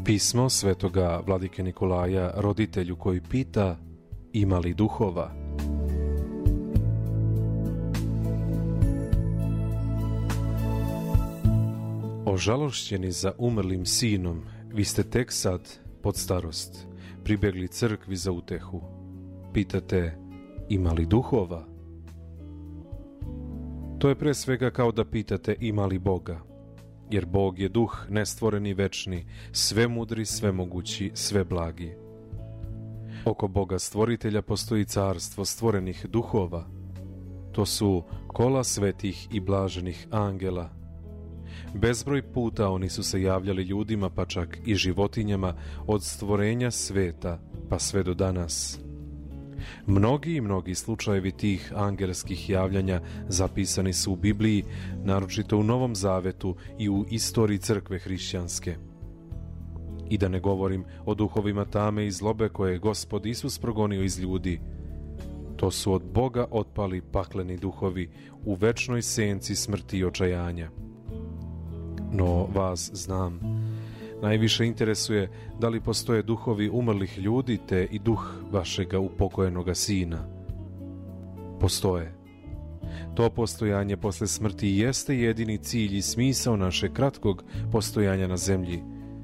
Pismo svetoga vladike Nikolaja roditelju koji pita ima li duhova. Ožalošćeni za umrlim sinom, vi ste tek sad, pod starost, pribjegli crkvi za utehu. Pitate, ima li duhova? To je pre svega kao da pitate ima li Boga, jer Bog je duh nestvoreni večni, svemudri, svemogući, sveblagi. Oko Boga stvoritelja postoji carstvo stvorenih duhova. To su kola svetih i blaženih angela. Bezbroj puta oni su se javljali ljudima, pa čak i životinjama, od stvorenja sveta pa sve do danas. Mnogi slučajevi tih angelskih javljanja zapisani su u Bibliji, naročito u Novom Zavetu i u istoriji crkve hrišćanske. I da ne govorim o duhovima tame i zlobe koje je Gospod Isus progonio iz ljudi. To su od Boga otpali pakleni duhovi u večnoj senci smrti i očajanja. No vas znam, najviše interesuje da li postoje duhovi umrlih ljudi te i duh vašega upokojenoga sina. Postoje. To postojanje posle smrti jeste jedini cilj i smisao našeg kratkog postojanja na zemlji.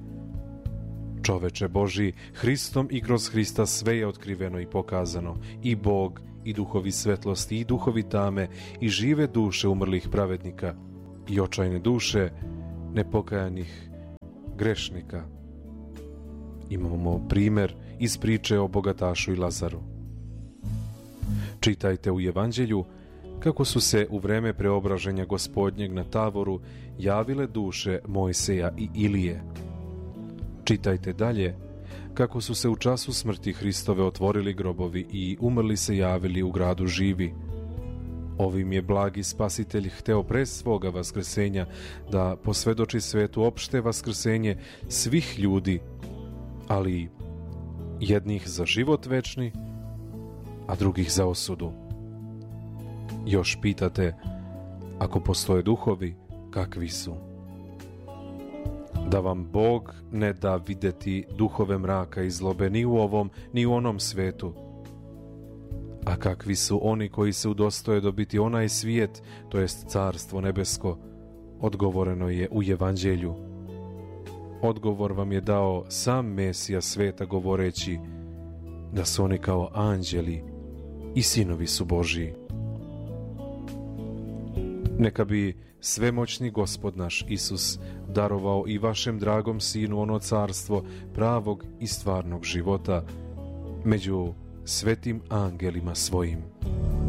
Čoveče Božji, Hristom i kroz Hrista sve je otkriveno i pokazano, i Bog, i duhovi svetlosti, i duhovi tame, i žive duše umrlih pravednika, i očajne duše nepokajanih grešnika. Imamo primer iz priče o bogatašu i Lazaru. Čitajte u Evanđelju kako su se u vreme preobraženja Gospodnjeg na Tavoru javile duše Mojseja i Ilije. Čitajte dalje kako su se u času smrti Hristove otvorili grobovi i umrli se javili u gradu živi. Ovim je blagi Spasitelj hteo pre svoga vaskrsenja da posvedoči svetu opšte vaskrsenje svih ljudi, ali jednih za život večni, a drugih za osudu. Još pitate, ako postoje duhovi, kakvi su? Da vam Bog ne da videti duhove mraka i zlobe ni u ovom, ni u onom svetu. A kakvi su oni koji se udostoje dobiti onaj svijet, to jest carstvo nebesko, odgovoreno je u Evanđelju. Odgovor vam je dao sam Mesija sveta govoreći da su oni kao anđeli i sinovi su Božiji. Neka bi svemoćni Gospod naš Isus darovao i vašem dragom sinu ono carstvo pravog i stvarnog života među svetim angelima svojim.